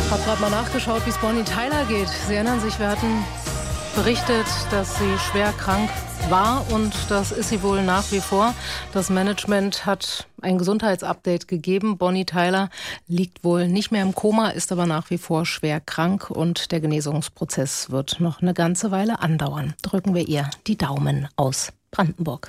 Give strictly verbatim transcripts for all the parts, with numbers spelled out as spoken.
Ich habe gerade mal nachgeschaut, wie es Bonnie Tyler geht. Sie erinnern sich, wir hatten berichtet, dass sie schwer krank war und das ist sie wohl nach wie vor. Das Management hat ein Gesundheitsupdate gegeben. Bonnie Tyler liegt wohl nicht mehr im Koma, ist aber nach wie vor schwer krank und der Genesungsprozess wird noch eine ganze Weile andauern. Drücken wir ihr die Daumen aus Brandenburg.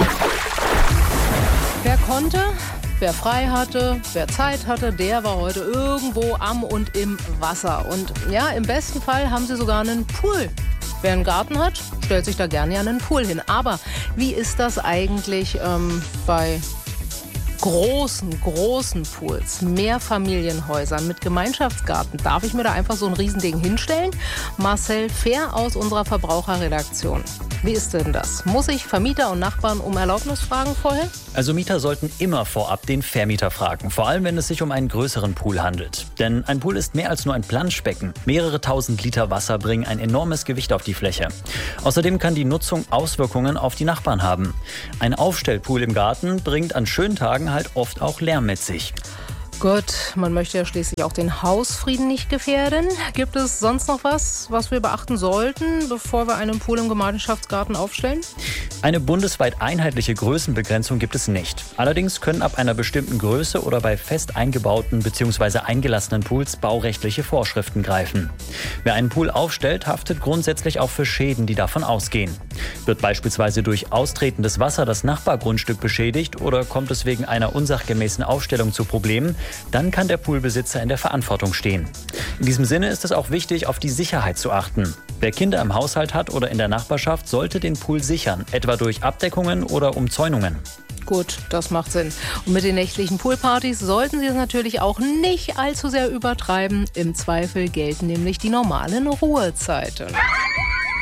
Wer konnte, wer frei hatte, wer Zeit hatte, der war heute irgendwo am und im Wasser. Und ja, im besten Fall haben sie sogar einen Pool. Wer einen Garten hat, stellt sich da gerne einen Pool hin. Aber wie ist das eigentlich ähm, bei großen, großen Pools, Mehrfamilienhäusern mit Gemeinschaftsgarten? Darf ich mir da einfach so ein Riesending hinstellen? Marcel Fehr aus unserer Verbraucherredaktion. Wie ist denn das? Muss ich Vermieter und Nachbarn um Erlaubnis fragen vorher? Also Mieter sollten immer vorab den Vermieter fragen, vor allem wenn es sich um einen größeren Pool handelt. Denn ein Pool ist mehr als nur ein Planschbecken. Mehrere tausend Liter Wasser bringen ein enormes Gewicht auf die Fläche. Außerdem kann die Nutzung Auswirkungen auf die Nachbarn haben. Ein Aufstellpool im Garten bringt an schönen Tagen halt oft auch Lärm mit sich. Gut, man möchte ja schließlich auch den Hausfrieden nicht gefährden. Gibt es sonst noch was, was wir beachten sollten, bevor wir einen Pool im Gemeinschaftsgarten aufstellen? Eine bundesweit einheitliche Größenbegrenzung gibt es nicht. Allerdings können ab einer bestimmten Größe oder bei fest eingebauten bzw. eingelassenen Pools baurechtliche Vorschriften greifen. Wer einen Pool aufstellt, haftet grundsätzlich auch für Schäden, die davon ausgehen. Wird beispielsweise durch austretendes Wasser das Nachbargrundstück beschädigt oder kommt es wegen einer unsachgemäßen Aufstellung zu Problemen, dann kann der Poolbesitzer in der Verantwortung stehen. In diesem Sinne ist es auch wichtig, auf die Sicherheit zu achten. Wer Kinder im Haushalt hat oder in der Nachbarschaft, sollte den Pool sichern, etwa durch Abdeckungen oder Umzäunungen. Gut, das macht Sinn. Und mit den nächtlichen Poolpartys sollten Sie es natürlich auch nicht allzu sehr übertreiben. Im Zweifel gelten nämlich die normalen Ruhezeiten.